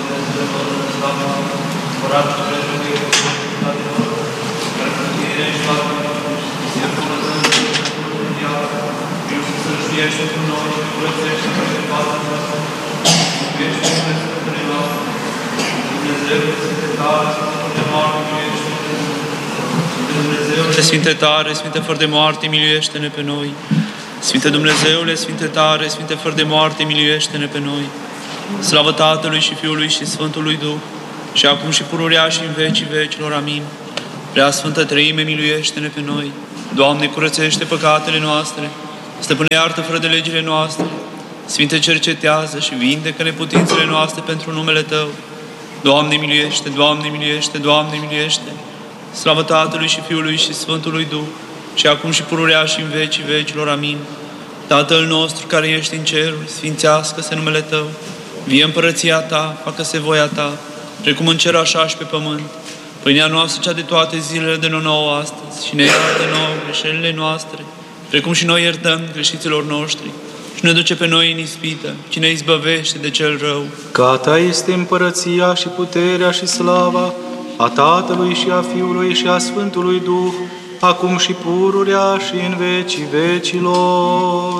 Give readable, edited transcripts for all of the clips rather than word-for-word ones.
Sfinte tare, Sfinte fără de moarte, miluiește-ne pe noi. Sfinte Dumnezeule, Sfinte tare, Sfinte fără de moarte, miluiește-ne pe noi. Slavă Tatălui și Fiului și Sfântului Duh, și acum și pururea și în vecii vecilor. Amin. Prea Sfântă Treime, miluiește-ne pe noi. Doamne, curățește păcatele noastre. Stăpâne, iartă fără de legile noastre. Sfinte, cercetează și vindecă neputințele noastre pentru numele Tău. Doamne, miluiește, Doamne, miluiește, Doamne, miluiește. Slavă Tatălui și Fiului și Sfântului Duh, și acum și pururea și în vecii vecilor. Amin. Tatăl nostru care ești în ceruri, sfințească-se numele Tău. Vie împărăția Ta, facă-se voia Ta, precum în cer așa și pe pământ. Pâinea noastră cea de toate zilele dă-ne nouă astăzi și ne iartă nouă greșelile noastre, precum și noi iertăm greșiților noștri. Și nu ne duce pe noi în ispită, ci ne izbăvește de cel rău. Că a Ta este împărăția și puterea și slava a Tatălui și a Fiului și a Sfântului Duh, acum și pururea și în vecii vecilor.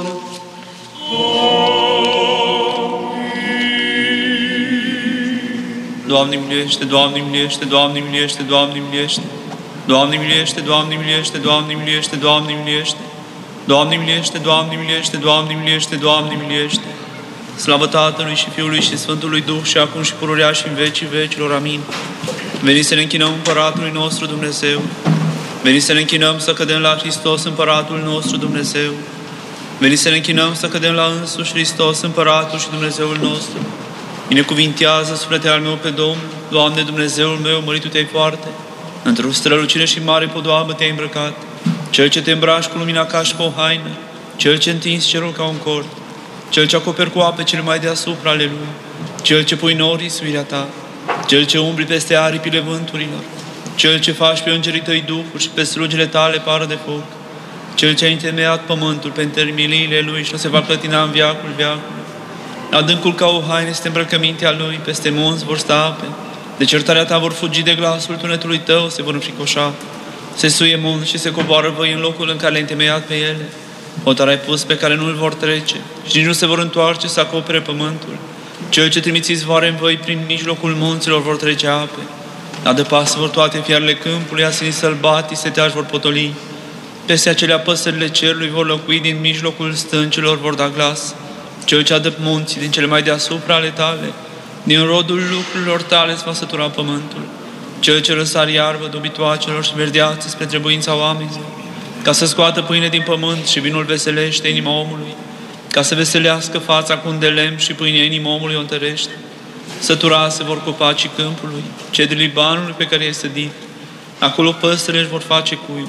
Doamne miluiește, Doamne miluiește, Doamne miluiește, Doamne miluiește. Doamne miluiește, Doamne miluiește, Doamne miluiește, Doamne miluiește. Doamne miluiește, Doamne miluiește, Doamne miluiește, Doamne miluiește. Slavă Tatălui și Fiului și Sfântului Duh, și acum și pururea și în vecii vecilor. Amin. Veniți să ne închinăm Împăratului nostru Dumnezeu. Veniți să ne închinăm să cădem la Hristos, Împăratul nostru Dumnezeu. Veniți să ne închinăm să cădem la însuși Hristos, Împăratul și Dumnezeul nostru. Binecuvintează sufletele al meu pe Domnul. Doamne, Dumnezeul meu, măritul Te-ai foarte. Într-o strălucire și mare podoabă Te-ai îmbrăcat. Cel ce Te îmbraci cu lumina ca și cu o haină, Cel ce întinzi cerul ca un cort, Cel ce acoperi cu ape cele mai deasupra ale lui, Cel ce pui norii suirea Ta, Cel ce umbri peste aripile vânturilor, Cel ce faci pe îngerii Tăi duhuri și pe slugile Tale pară de foc, Cel ce a întemeiat pământul pe întermiliile Lui și nu se va clătina în veacul veacului. Adâncul ca o haină este îmbrăcămintea Lui, peste munți vor sta ape, de certarea Ta vor fugi de glasul tunetului Tău, se vor înfricoșa. Se suie munți și se coboară văi în locul în care le-ai întemeiat pe ele. Hotar ai pus pe care nu îl vor trece și nici nu se vor întoarce să acopere pământul. Cel ce trimiți izvoare în văi prin mijlocul munților vor trece ape. Adăpost vor toate fiarele câmpului, asinii sălbatii seteași vor potoli. Peste acelea păsările cerului vor locui, din mijlocul stâncilor vor da glas. Cel ce adăp munții din cele mai deasupra ale Tale, din rodul lucrurilor Tale îți va sătura pământul. Cel ce lăsar iarbă dobitoacelor și verdeață spre trebuința oamenilor, ca să scoată pâine din pământ și vinul veselește inima omului, ca să veselească fața cu un de lemn și pâinea inima omului o întărește. Săturase vor copacii câmpului, cedrii Libanului pe care i-ai sădit. Acolo păsările își vor face cuib.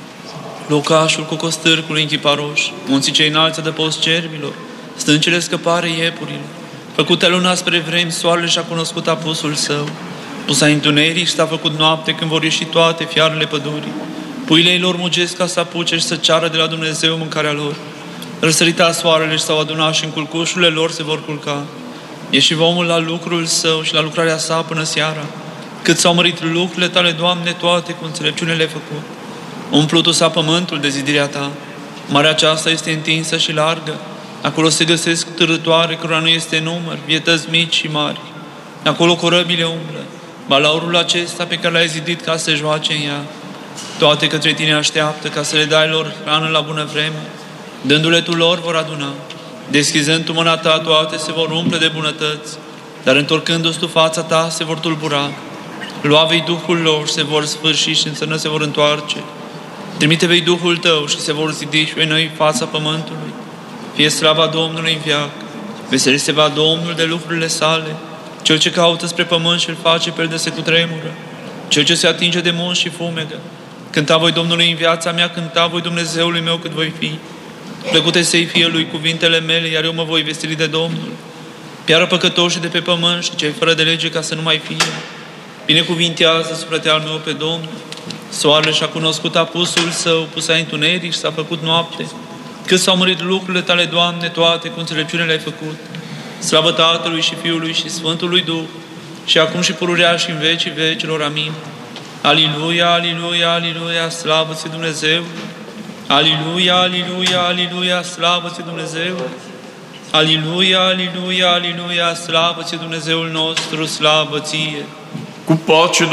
Locașul cu costârcului închiparoș, munții cei înalți adăpost cerbilor, stâncile scăpare iepurilor. Făcute luna spre vremi, soarele și-a cunoscut apusul său. Pusa întuneric și s-a făcut noapte când vor ieși toate fiarele pădurii. Puile ei lor mugesc ca să apuce și să ceară de la Dumnezeu mâncarea lor. Răsărita soarele și s-au adunat și în culcușurile lor se vor culca. Ieși omul la lucrul său și la lucrarea sa până seara. Cât s-au mărit lucrurile Tale, Doamne, toate cu înțelepciune le-ai făcut. Umplutul s-a pământul de zidirea Ta. Marea aceasta este întinsă și largă. Acolo se găsesc târătoare cărora nu este număr, vietăți mici și mari. Acolo corăbile umblă. Balaurul acesta pe care l-ai zidit ca să se joace în ea. Toate către Tine așteaptă ca să le dai lor hrană la bună vreme. Dându-le Tu lor vor aduna. Deschizând Tu mâna Ta, toate se vor umple de bunătăți, dar întorcându-ți Tu fața Ta, se vor tulbura. Lua-vei Duhul lor și se vor sfârși și în sănă se vor întoarce. Trimite-vei Duhul Tău și se vor zidi și noi fața pământului. Fie slava Domnului în veac. Veseli-se va Domnul de lucrurile Sale. Cel ce caută spre pământ și îl face pe el de se cutremură. Cel ce se atinge de munți și fumegă. Cânta voi Domnului în viața mea, cânta voi Dumnezeului meu cât voi fi. Plăcute să-i fie lui cuvintele mele, iar eu mă voi veseli de Domnul. Piară păcătoșii de pe pământ și cei fără de lege ca să nu mai fie. Binecuvintează sufletea al meu pe Domnul. Soarele și-a cunoscut apusul său, pusa întuneric și s-a făcut noapte. Cât s-au mărit lucrurile Tale, Doamne, toate cu înțelepciune le-ai făcut. Slavă Tatălui și Fiului și Sfântului Duh, și acum și pururea și în vecii vecilor. Amin. Aliluia, aliluia, aliluia, slavă ți Dumnezeu! Aliluia, aliluia, aliluia, slavă ți Dumnezeu! Aliluia, aliluia, aliluia, slavă ți Dumnezeul nostru, slavă ție! Cu pace